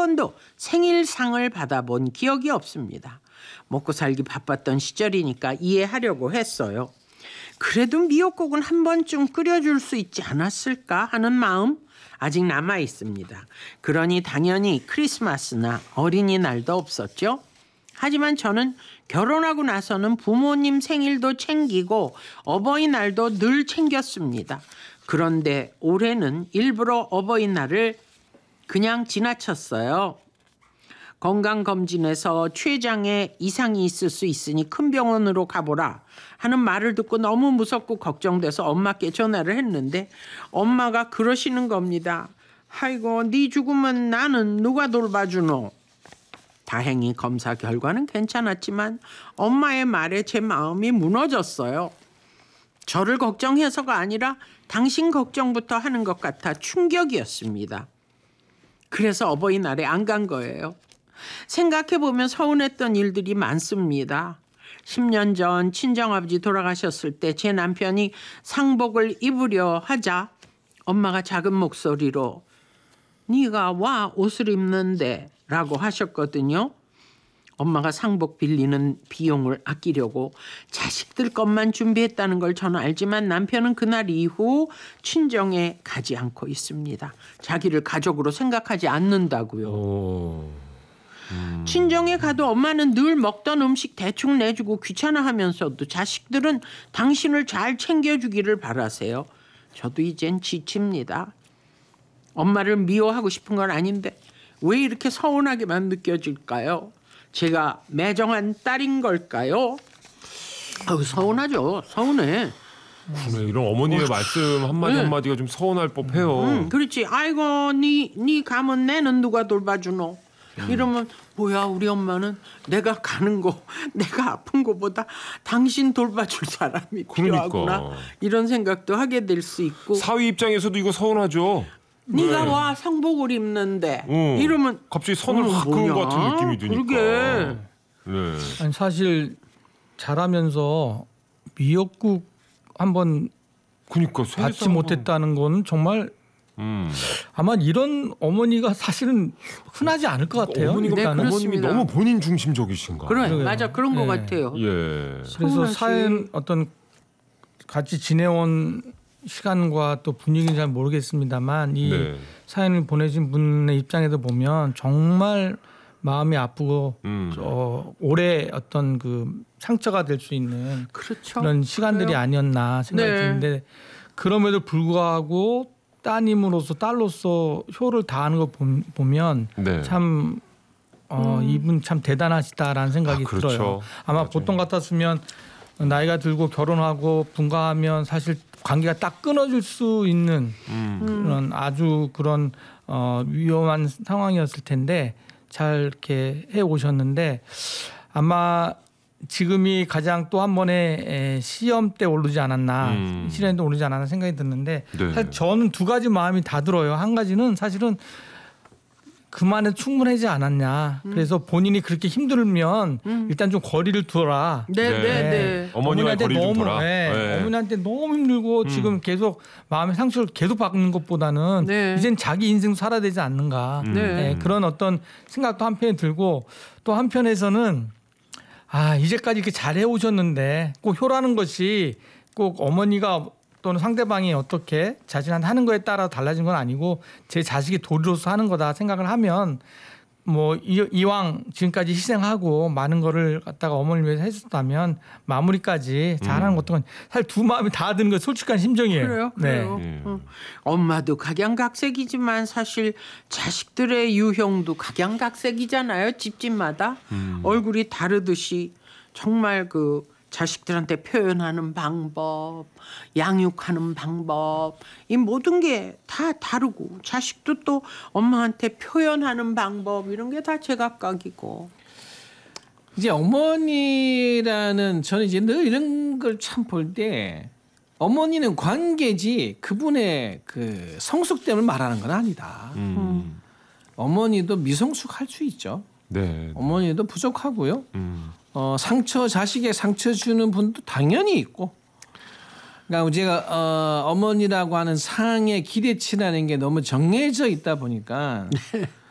번도 생일상을 받아본 기억이 없습니다. 먹고 살기 바빴던 시절이니까 이해하려고 했어요. 그래도 미역국은 한 번쯤 끓여줄 수 있지 않았을까 하는 마음 아직 남아 있습니다. 그러니 당연히 크리스마스나 어린이날도 없었죠. 하지만 저는 결혼하고 나서는 부모님 생일도 챙기고 어버이날도 늘 챙겼습니다. 그런데 올해는 일부러 어버이날을 그냥 지나쳤어요. 건강검진에서 췌장에 이상이 있을 수 있으니 큰 병원으로 가보라 하는 말을 듣고 너무 무섭고 걱정돼서 엄마께 전화를 했는데 엄마가 그러시는 겁니다. 아이고 네 죽으면 나는 누가 돌봐주노. 다행히 검사 결과는 괜찮았지만 엄마의 말에 제 마음이 무너졌어요. 저를 걱정해서가 아니라 당신 걱정부터 하는 것 같아 충격이었습니다. 그래서 어버이날에 안 간 거예요. 생각해보면 서운했던 일들이 많습니다. 10년 전 친정아버지 돌아가셨을 때 제 남편이 상복을 입으려 하자 엄마가 작은 목소리로 네가 와 옷을 입는데 라고 하셨거든요. 엄마가 상복 빌리는 비용을 아끼려고 자식들 것만 준비했다는 걸 저는 알지만 남편은 그날 이후 친정에 가지 않고 있습니다. 자기를 가족으로 생각하지 않는다고요. 친정에 가도 엄마는 늘 먹던 음식 대충 내주고 귀찮아하면서도 자식들은 당신을 잘 챙겨주기를 바라세요. 저도 이젠 지칩니다. 엄마를 미워하고 싶은 건 아닌데 왜 이렇게 서운하게만 느껴질까요? 제가 매정한 딸인 걸까요? 서운하죠. 서운해. 그래, 이런 어머니의 말씀 한마디 한마디가 좀 서운할 법해요. 그렇지. 아이고 네 가면 내는 누가 돌봐주노. 이러면 뭐야 우리 엄마는 내가 가는 거 내가 아픈 거보다 당신 돌봐줄 사람이 필요하구나. 그러니까. 이런 생각도 하게 될 수 있고. 사위 입장에서도 이거 서운하죠. 네가 와 상복을 입는데 이러면 갑자기 선을 확 그은 것 같은 느낌이 드니까. 그러게. 네. 아니, 사실 자라면서 미역국 한번 그러니까 받지 못했다는 건 정말 아마 이런 어머니가 사실은 흔하지 않을 것 같아요. 어머니가 네, 어머님이 너무 본인 중심적이신가. 그래 맞아 그런 것 같아요. 예. 그래서 사연 어떤 같이 지내온 시간과 또 분위기는 잘 모르겠습니다만 이 사연을 보내신 분의 입장에서 보면 정말 마음이 아프고 오래 어떤 그 상처가 될 수 있는 그렇죠. 그런 시간들이 그래요. 아니었나 생각이 드는데 그럼에도 불구하고 따님으로서 딸로서 효를 다하는 거 보면 참 이분 참 대단하시다라는 생각이 그렇죠. 들어요. 아마 맞아요. 보통 같았으면 나이가 들고 결혼하고 분가하면 사실 관계가 딱 끊어질 수 있는 그런 아주 그런 위험한 상황이었을 텐데 잘 이렇게 해 오셨는데 아마 지금이 가장 또 한 번의 시험 때 오르지 않았나 시련도 오르지 않았나 생각이 드는데 사실 저는 두 가지 마음이 다 들어요. 한 가지는 사실은 그만해도 충분하지 않았냐. 그래서 본인이 그렇게 힘들면 일단 좀 거리를 두어라. 네. 어머니와 거리를 좀 둬라. 어머니한테 너무 힘들고 지금 계속 마음의 상처를 계속 받는 것보다는 이젠 자기 인생 살아야 되지 않는가. 그런 어떤 생각도 한편에 들고 또 한편에서는 이제까지 이렇게 잘해 오셨는데 꼭 효라는 것이 꼭 어머니가 또는 상대방이 어떻게 자신한테 하는 거에 따라 달라진 건 아니고 제 자식이 도리로서 하는 거다 생각을 하면 뭐 이왕 지금까지 희생하고 많은 거를 갖다가 어머니를 위해서 했었다면 마무리까지 잘하는 것도 사실 두 마음이 다 드는 건 솔직한 심정이에요. 그래요. 엄마도 각양각색이지만 사실 자식들의 유형도 각양각색이잖아요. 집집마다 얼굴이 다르듯이 정말 그 자식들한테 표현하는 방법, 양육하는 방법 이 모든 게 다 다르고 자식도 또 엄마한테 표현하는 방법 이런 게 다 제각각이고 이제 어머니라는 저는 이제 늘 이런 걸 참 볼 때 어머니는 관계지 그분의 그 성숙됨을 말하는 건 아니다. 어머니도 미성숙할 수 있죠. 어머니도 부족하고요. 자식에 상처 주는 분도 당연히 있고. 그러니까 제가 어머니라고 하는 상의 기대치라는 게 너무 정해져 있다 보니까